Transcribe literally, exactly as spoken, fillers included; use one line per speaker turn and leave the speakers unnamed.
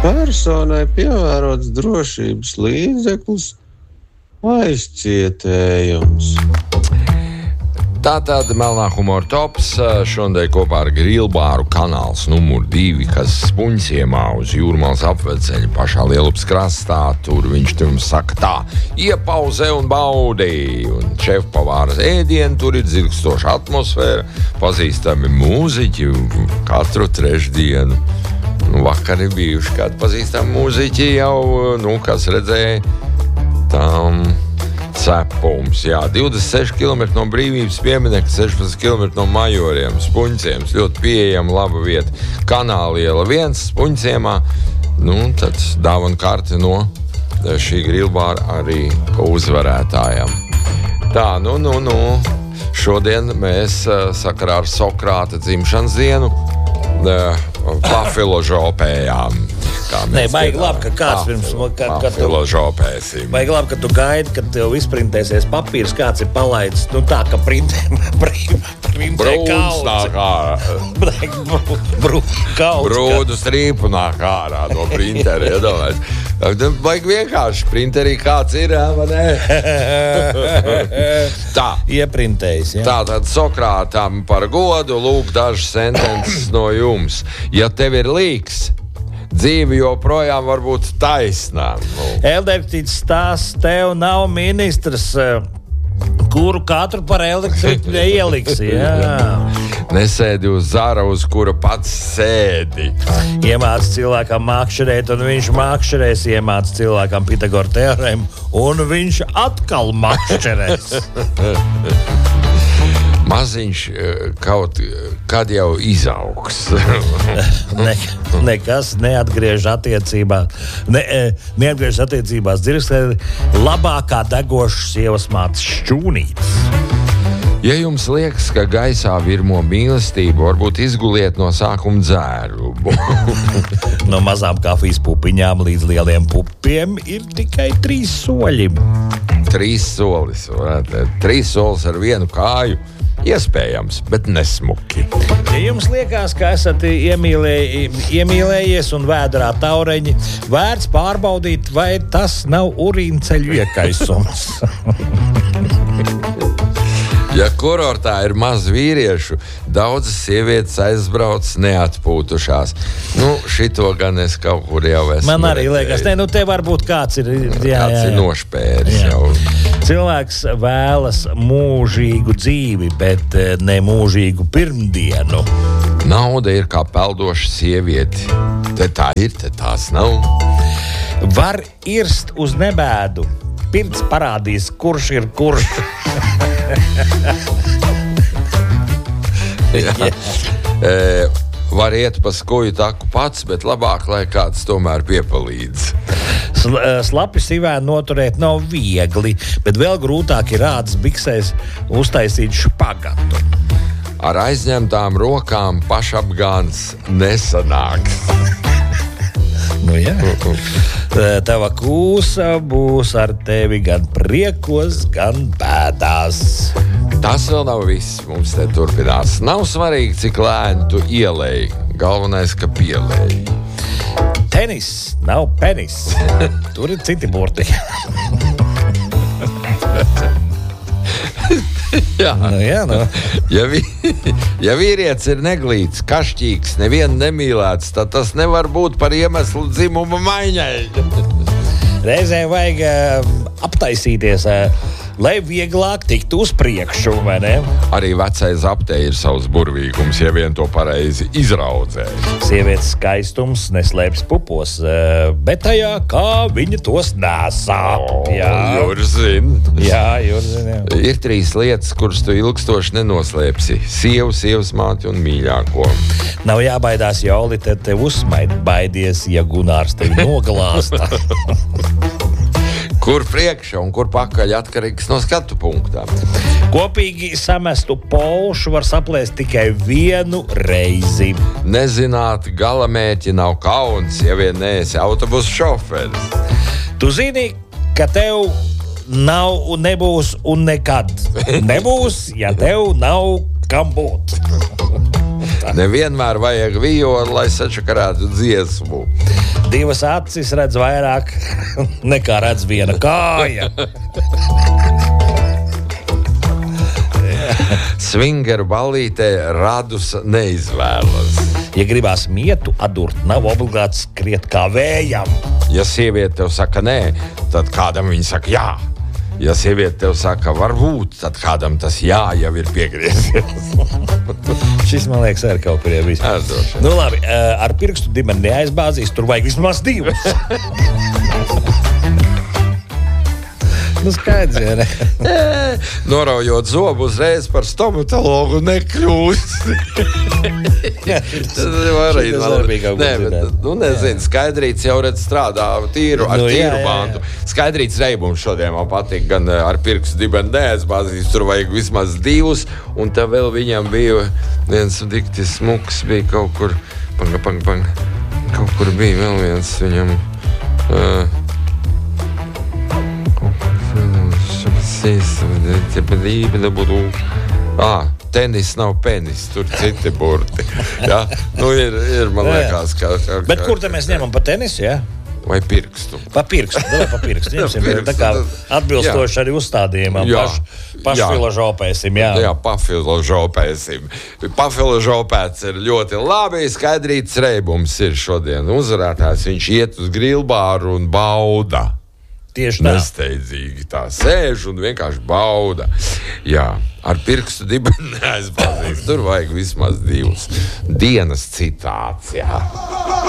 personai pievērots drošības līdzeklis aizcietējums.
Tātad melnā humora tops šodien kopā ar Grilbāru kanāls numur divi, kas Spunķiemā uz Jūrmālas apveceļa pašā Lielupas krastā. Tur viņš jums saka tā, iepauzē un baudī. Un šefpavāras ēdienu, tur ir dzirkstoša atmosfēra, pazīstami mūziķi katru trešdienu. Nu, vakar ir bijuši kādi pazīstami mūziķi jau, nu, kas redzēja tam cepums. Jā, divdesmit seši kilometri no Brīvības pieminekļa, sešpadsmit kilometri no Majoriem, Spunķiems, ļoti pieejama, laba vieta. Kanāliela viens Spunķiemā, nu, tad dāvana karte no šī Grilbāra arī uzvarētājam. Tā, nu, nu, nu, šodien mēs sakarā ar Sokrāta dzimšanas dienu pafiložopējām.
Nē, baigi labi, ka kāds pirms...
Pafiložopēsim.
Baigi labi, ka tu gaidi, kad tev izprintēsies papīrs, kāds ir palaidis, nu tā, ka printē, printē
Brūns nāk ārā. Brūdu strīpu nāk ārā no printera, iedomājies. Baigi vienkārši, printerī kāds ir, vai ne? Tā.
Ieprintējis, jā.
Tā, tad Sokrātam par godu lūk dažas sentences no jums. Ja tev ir līks, dzīve joprojām var būt taisnā. Nu.
Elektrīts stāsts, tev nav ministrs, kuru katru par elektriku neieliksi. Jā.
Nesēdi uz zara, uz kura pats sēdi.
Iemāc cilvēkam mākšķerēt, un viņš mākšķerēs. Iemāc cilvēkam Pitagora teorēmu, un viņš atkal mākšķerēs.
Maziņš kaut kad jau izaugs.
ne, nekas neatgriež attiecībās. Ne, neatgriež attiecībās dzirkstē labākā degošas sievas mātes šķūnītes.
Ja jums liekas, ka gaisā virmo mīlestību, varbūt izguliet no sākuma dzērumu.
No mazām kafijas pupiņām līdz lieliem pupiem ir tikai trīs soļi.
Trīs solis. Trīs solis ar vienu kāju. Iespējams, bet nesmuki.
Ja jums liekas, ka esat iemīlē, iemīlējies un vēdrā taureņi, vērts pārbaudīt, vai tas nav urīnceļu iekaisums.
Ja kurortā ir maz vīriešu, daudzas sievietes aizbrauc neatpūtušās. Nu, šito gan es kaut kur jau esmu.
Man arī liekas, ne, nu te varbūt kāds ir, jā,
kāds
jā, jā.
ir nošpēris
Jā.
jau.
Cilvēks vēlas mūžīgu dzīvi, bet ne mūžīgu pirmdienu.
Nauda ir kā peldoša sieviete. Te tā ir, te tās nav.
Var irst uz nebēdu. Pirts parādīs, kurš ir kurš.
Jā. E, var iet pa skuju taku pats, bet labāk, lai kāds tomēr piepalīdz.
Slapi sivēnu noturēt nav viegli, bet vēl grūtāk ir ādas biksēs uztaisīt špagatu.
Ar aizņemtām rokām pašapgāns nesanāks.
Nu jā. Tava kūsa būs ar tevi gan priekos, gan bēdās.
Tas vēl nav viss, mums te turpinās. Nav svarīgi, cik lēni tu ielēji. Galvenais, ka pielēji.
Tenis nav penis. Tur ir citi burti.
Jā,
nu, jā nu.
Ja, vi, ja vīrietis ir neglīts, kašķīgs, nevienu nemīlēts, tad tas nevar būt par iemeslu dzimuma maiņai.
Reizē vajag uh, aptaisīties, uh, lai vieglāk tiktu uz priekšu, vai ne?
Arī vecai zaptei ir savs burvīgums, ja vien to pareizi izraudzē.
Sievietes skaistums neslēpjas pupos, uh, bet tajā, kā viņa tos nesā.
Oh,
jā,
Jurzin.
jā, Jurzin, jā.
Ir trīs lietas, kuras tu ilgstoši nenoslēpsi. Sievu, sievas māti un mīļāko.
Nav jābaidās, ja Oli te tev uzsmaid. Baidies, ja Gunārs tevi noglāsta.
Kur priekšā un kur pakaļ atkarīgs no skatu punktām.
Kopīgi samestu polšu var saplēst tikai vienu reizi.
Nezināt galamērķi nav kauns, ja vien neesi autobusu šoferis.
Tu zini, ka tev nav un nebūs un nekad nebūs, ja tev nav kam būt.
Nevienmēr vajag vijoli, lai sačakarētu dziesmu.
Divas acis redz vairāk nekā redz viena kāja.
Svingeru ballītē radus neizvēlas.
Ja gribās mietu adurt, nav obligāti skriet kā vējam.
Ja sieviete tev saka nē, tad kādam viņa saka jā. Ja sieviete tev saka varbūt, tad kādam tas jā jau ir piegriezies.
Šis, man liekas, arī kaut kur jau bijis. Nu labi, ar pirkstu dimeni neaizbāzīs, tur vajag vismaz divus. Nu skaidrs, ja ne?
Noraujot zobu uzreiz par stomatologu nekļūst. Tas var arī
vēl.
Nē, bet, nu nezinu, Skaidrīts jau redz strādā tīru, ar
Nu, jā,
tīru
jā,
bantu.
jā.
Skaidrīts reibums šodien man patīk, gan ar pirkstu dibeni neaizbāzīs, tur vajag vismaz divus, un tā vēl viņam bija viens dikti smuks, bija kaut kur, panga, panga, panga, kaut kur bija vēl viens viņam, uh, Ah, tenis nav penis, tur citi burti. Ja? Nu, ir, ir, man liekas, ka... ka
Bet kur te mēs ņemam pa tenisu, jā?
Vai pirkstu?
Pa pirkstu, vēl pa pirkstu. Ņemsim,
Pirkstu,
tā kā
tad-
atbilstoši arī uzstādījumam.
Jā.
Paš, pašfiložopēsim, jā.
Jā, pafiložopēsim. Pafiložopēts ir ļoti labi. Skaidrīts reibums ir šodien uzvarētājs. Viņš iet uz grillbāru un bauda.
Tieši tā.
Nesteidzīgi tā sēž un vienkārši bauda. Jā, ar pirkstu dibeni neaizbāzīs. Tur vajag vismaz divus. Dienas citāts, jā.